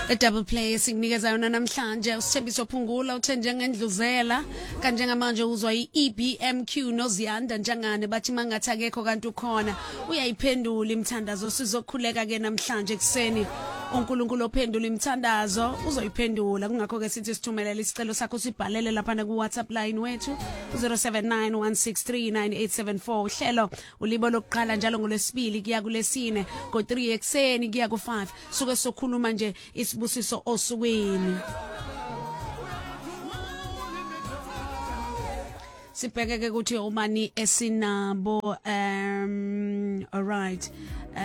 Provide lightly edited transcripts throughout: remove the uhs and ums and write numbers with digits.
Double play sikunikeza yona namhlanje usithembiso phungula uthe njengendluzela kanjengamanje uzwa iEBMQ noZiyanda njengane bathi mangathi akekho kanti ukhona uyayiphendula imthandazo sizokhuleka ke namhlanje ekseni uNkulunkulu ophendula imthandazo uzoyiphendula kungakho ke sithi sithumelela isicelo sakho sibhalele lapha ku WhatsApp line wethu 0791639874 uhlelo ulibo lokuqala njalo ngolesibili kuya kulesine go3 ekseni kuya ku5 suke sokhuluma nje isibusiso osukwini sibheke ukuthi umani esinabo alright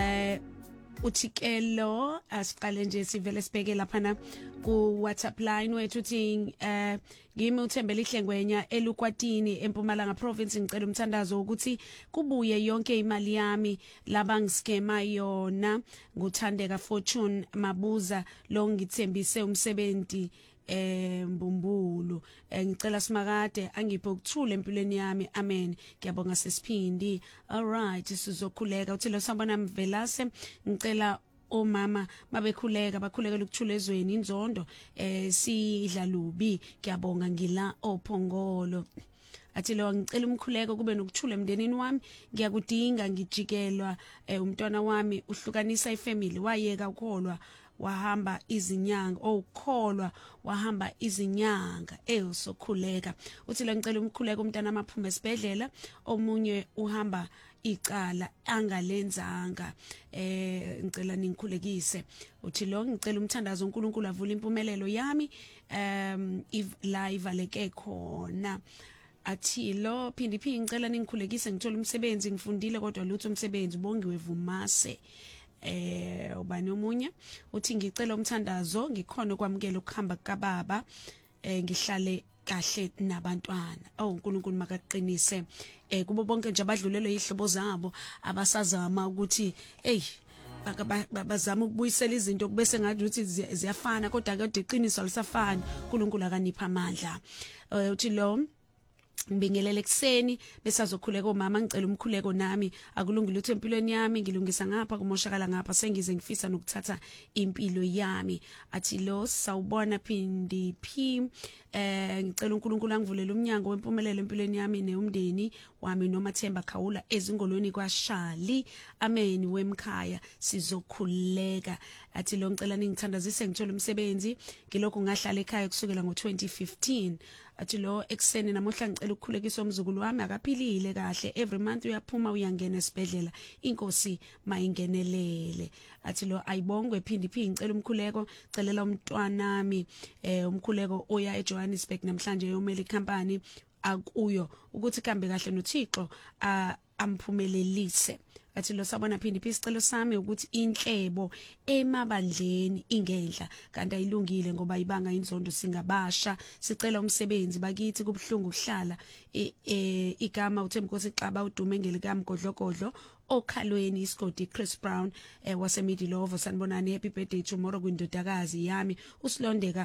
uthikelo asiqale nje sivele sibheke lapha ku WhatsApp line wethu uthi ngimi uThembele Ihlengwenya eLukwatini eMpumalanga province ngicela umthandazo ukuthi kubuye yonke imali yami labangiskema yona nguthandeka Fortune Mabuza lo ngithembise umsebenzi Mbumbulu ngicela simakade angiphe ukuthula empilweni yami amen ngiyabonga sesiphindi alright sizokhuleka uthi lo sabona Mvelase ngicela omama babekhuleka bakhulekela ukuthula ezweni inzondo sidla lubi ngiyabonga ngila ophongolo athi lo ngicela umkhuleko kube nokuthula emndenini wami ngiyakudinga ngijikelwa umntwana wami uhlukanisa ifamily wayeka ukholwa wahamba izinyanga ukholwa wahamba izinyanga sokhuleka uthi lo ngicela umkhuleko umntana amaphuma esibedlela omunye uhamba icala angalenzanga ngicela ningikhulekise uthi lo ngicela umthandazo uNkulunkulu avule impumelelo yami live aleke khona athi lo phindi ngicela ningikhulekise ngithola umsebenzi ngifundile kodwa lutho umsebenzi bongiwe vumase ubani omunye uthi ngicela umthandazo ngikhona kwamukela ukuhamba kaBaba ngihlale kahle nabantwana uNkulunkulu makaqinise kubo bonke nje abadlulelwe ihlobo zabo abasazama ukuthi bazama ukubuyisela izinto kubese ngathi uthi ziyafana kodwa ke iqiniso alisafani uNkulunkulu akanipha amandla uthi lo ngibingelele ekseni besazokhuleka omama ngicela umkhuleko nami akulungile ukuthi empilweni yami ngilungisa ngapha kumoshakala ngapha sengize ngifisa nokuthatha impilo yami athi lo sawubona phindi ngicela uNkulunkulu angivulele umnyango wempumelelo empilweni yami neumndeni wami noMathemba Khawula ezingolweni kwaShali amen wemkhaya sizokhuleka athi lo ngicela ningithandazise ngithola umsebenzi ngilokhu ngahlala ekhaya kusukela ngo2015 athi lo ekseni namuhla ngicela ukukhulekisa umzukulu wami akaphilile kahle every month uyaphuma uyangena esibedlela inkosi mayingenelele athi lo ayibongwe phindi ngicela umkhuleko celela umntwanami umkhuleko oya eJohannesburg namhlanje yomeli company akuyo ukuthi kambe kahle noThixo amphumelelise athi lo sabona phindi isicelo sami ukuthi inhlebo emabandleni ingenhla kanti ayilungile ngoba ibanga inzondo singabasha sicela umsebenzi bakithi kubhlungu ukuhlala igama uThembinkosi Xaba udume ngelikamgodlogodlo okhalweni isigodi Chris Brown waseMidilova sanibonani happy birthday tomorrow kwindodakazi yami usilondeka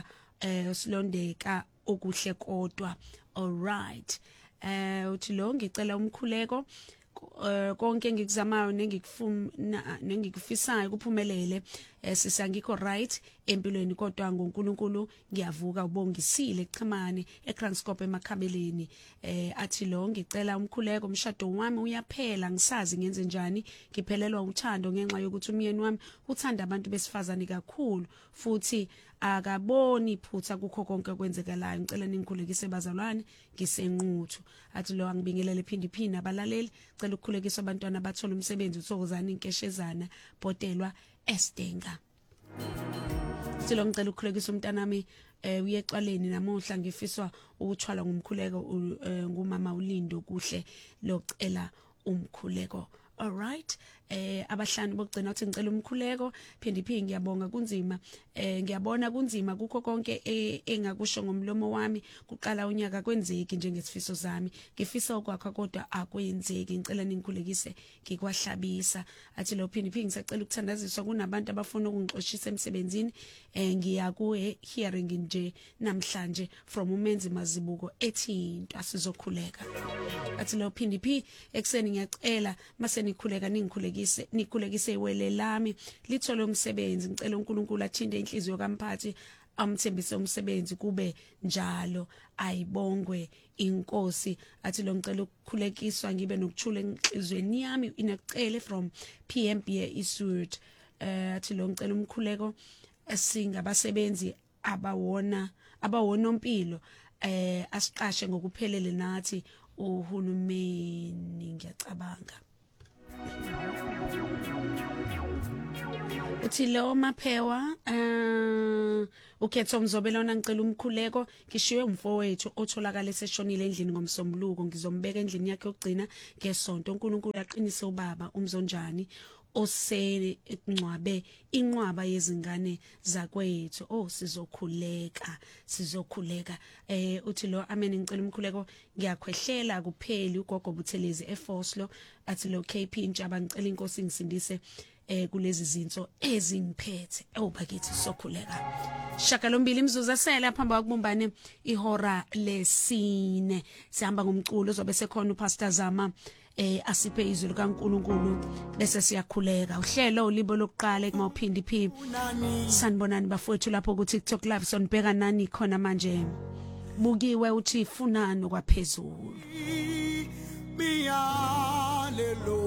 okuhle kodwa alright uthi lo ngicela umkhuleko konke ngikuzamayo nengikufisayo kuphumelele sisangikho right empilweni kodwa ngoNkulunkulu ngiyavuka ubongisile echimane eCranscope emakhabeleni athi lo ngicela umkhuleko umshado wami uyaphela ngisazi ngenze njani ngiphelelwa uthando ngenxa yokuthi umyeni wami uthanda abantu besifazane kakhulu futhi akaboni iphutha kukho konke kwenzekalayo ngicela ningikhulekise bazalwane ngisenquthu athi lo angibingelele phindi abalaleli cela ukukhulekisa abantwana bathola umsebenzi uthokozana inkeshezana Botelwa Estenga silo ngicela ukukhulekisa umntanami uyexwaleni namuhla ngifiswa ukuthwala ngumkhuleko ngumama uLindo kuhle locela umkhuleko alright abahlanu bokugcina uthi ngicela umkhuleko phindi ngiyabonga kunzima ngiyabona kunzima kukho konke engakusho ngomlomo wami kuqala unyaka kwenzeki njengesifiso zami ngifisa ukwakha kodwa akwenzeki ngicela ningikhulekise ngikwahlabisa athi lo phindi ngisacela ukuthandaziswa kunabantu abafuna ukungixoshisa emsebenzini ngiya ku hearing nje namhlanje from umenzi mazibuko ethintwa sizokhuleka athi lo phindi ekseni ngiyacela mase nikhuleka ningikhulekise nikhulekise iwele lami lithole umsebenzi ngicela uNkulunkulu athinde inhliziyo kamphathi amthembise umsebenzi kube njalo ayibongwe inkosi athi lo ngicela ukukhulekiswa ngibe nokuthula enhlizweni yami inacele from PMB eSuid athi lo ngicela umkhuleko singabasebenzi abawona impilo asiqashe ngokuphelele nathi uhulumeni ngiyacabanga uthi lo maphewa ukhetho mzobelona ngicela umkhuleko ngishiwe umfowethu otholakala eseshonile endlini ngomsombuluko ngizombeka endlini yakhe yokugcina ngesonto uNkulunkulu aqinise ubaba umzonjani osengcwabe inqwaba yezingane zakwethu sizokhuleka uthi lo amen ngicela umkhuleko ngiyakhwehlela kupheli ugogo Buthelezi eFoslo athi lo KP Ntshaba ngicela inkosi ngisindise kulezi zinto ezingiphethe bakithi sokhuleka shaka lombili imzuzu asela phamba kwakubumbane ihora lesine sihamba ngomculo zobe sekhona uPastor Zama asiphe izwi likaNkulunkulu bese siyakhuleka uhlelo ulibo lokuqala kumawuphindi phi sanibonani bafowethu lapho ku TikTok live sonibheka nani khona manje bukiwe uthi funani kwaphezulu Hallelujah